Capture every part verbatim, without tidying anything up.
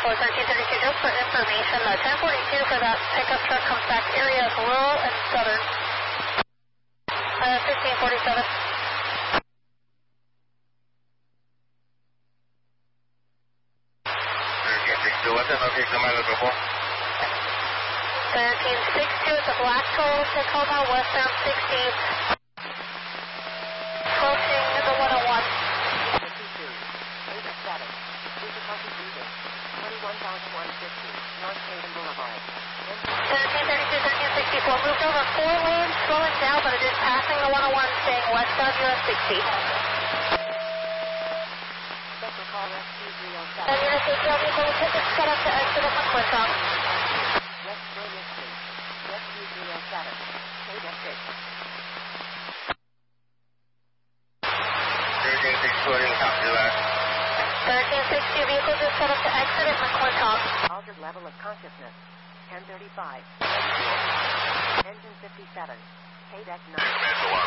four, thirteen thirty-two, just for information, the ten forty-two for that pickup truck comes back area of rural and southern. Uh, fifteen forty-seven. thirteen sixty-two, what's that location am I looking for? thirteen sixty-two, it's a black Toyota Tacoma, westbound sixty. Approaching the one oh one. fifty-two, eight seven, difficulty breathing, twenty-one thousand one hundred fifty, North Haven Boulevard. thirteen thirty-two, thirteen sixty-four, moved over four lanes, slowing down, but it is passing the one oh one, staying westbound U S sixty. Special call S Q three oh seven. And unit H L vehicle will take its set up to exit at McClintock. West Brilliant Street, S Q three oh seven, K D six. thirteen sixty-two, I didn't copy that. thirteen sixty, vehicle just set up to exit at McClintock. Altered level of consciousness, ten thirty-five. Engine fifty-seven, K D nine. Advance alarm.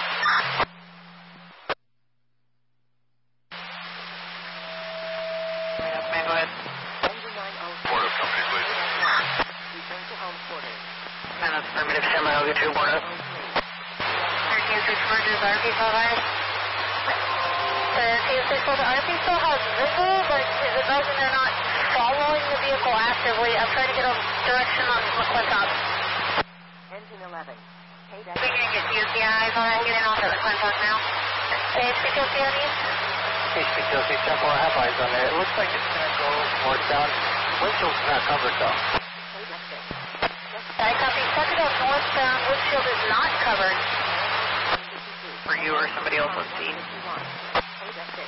Yes, ma'am, go ahead. Engine nine oh four. Board of company, please. Return to home quarters. And that's affirmative, semi, I'll get you aboard up. thirteen sixty-four, does R P still right? thirteen sixty-four, the R P still has visual, but is advising they're not following the vehicle actively. I'm trying to get a direction on McClintock. Engine eleven, K D We can get U C Is on it, getting off at McClintock now. H P T O C on east? H P T O C ten four, I have eyes on there. It looks like it's going to go northbound. Windshield's not covered, though. K D six. I copy. Set to go northbound. Windshield is not covered. For you or somebody else on scene. K D six.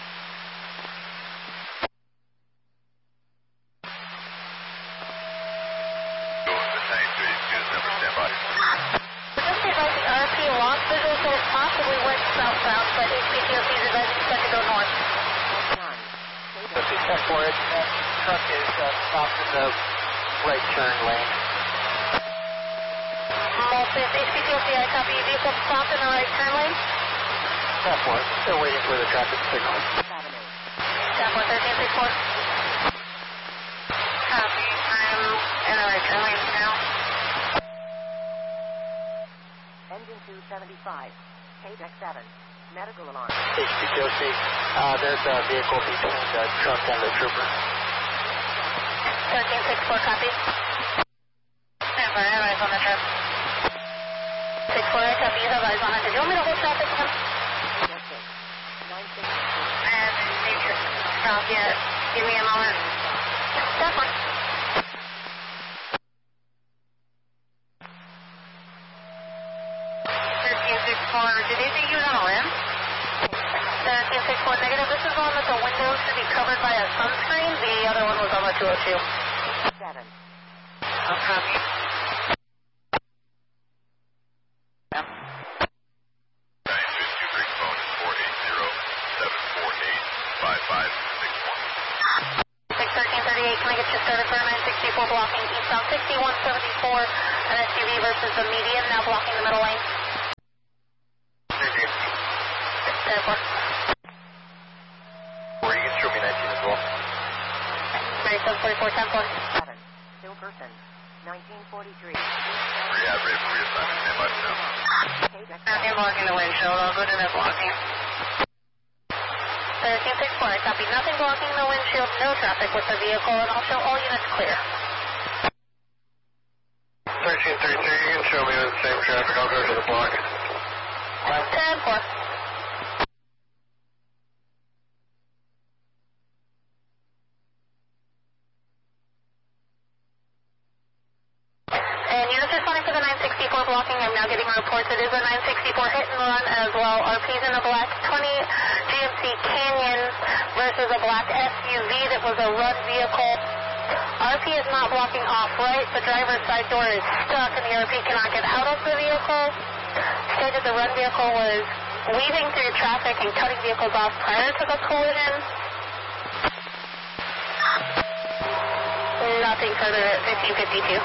Doing the same, please. Use number, stand by. Just advising R P lost visual, so it possibly went southbound, but H P T O C is advising set to go north. nine. So if you step for it, that truck is uh, stopped in the right turn lane. Molson, H P T O C, I copy. Vehicle stopped in the right turn lane. Step for it. Still waiting for the traffic signal. Avenue. Step one, thirteen sixty-four. Copy. I'm in the right turn lane now. Engine two seventy-five, K D seven. Medical alarm. H P T O C, uh, there's a vehicle between the truck and the trooper. thirteen sixty-four, copy. Stand by, I have eyes on the truck. six four, I copy. You have eyes on it. Did you want me to hold traffic for him? Yes, sir. nine sixty-two. I haven't made your stop yet. Give me a moment. Step one. thirteen sixty-four, did you think you was on a limb? thirteen sixty-four, negative. This is one that the window should be covered by a sunscreen. The other one was on the two oh two. seven. I'll copy. nine fifty-two, bring phone is four eight zero, seven four eight, five five six one. six thirteen thirty-eight, can I get you started for nine sixty-four blocking eastbound sixty-one seventy-four, an S U V versus the median, now blocking the middle lane. Therefore. Or you can show me nineteen as well. ninety-seven forty-four, ten four. seven. Still person. nineteen forty-three. Rehab, ready for reassignment, stand by for now. K D Nothing blocking the windshield, I'll go to the blocking. thirteen sixty-four, I copy. Nothing blocking the windshield, no traffic with the vehicle, and I'll show all units clear. thirteen thirty-three, you can show me the same traffic, I'll go to the block. ten four. And units responding to the nine sixty-four blocking, I'm now getting reports. It is a nine sixty-four hit and run as well. R P's in a black twenty G M C Canyon versus a black S U V that was a run vehicle. R P is not blocking off right. The driver's side door is stuck and the R P cannot get out of the vehicle. Stated the run vehicle was weaving through traffic and cutting vehicles off prior to the collision. Nothing further at fifteen fifty-two.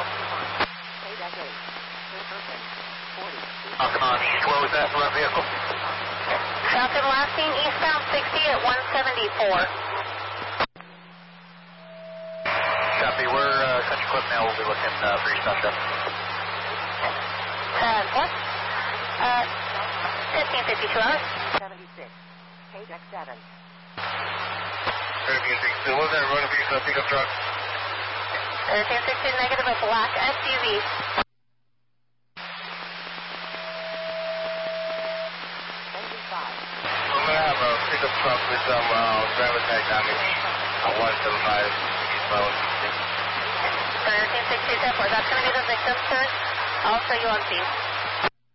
Falcon on east, what was that for that vehicle? Falcon lasting eastbound sixty at one seventy-four. Copy. We're uh, Country Club now. We'll be looking uh, for your sunshine. ten four. Uh, fifteen fifty-two hours. seventy-six. Page X seven. thirteen sixty-two, what's that running piece of pickup truck? thirteen sixty-two negative, a black S U V. Engine five. I'm going to have a pickup truck with some uh, driver tag damage on one seventy-five eastbound. thirteen sixty-two, ten four. That's going to be the victim, sir. I'll show you on scene.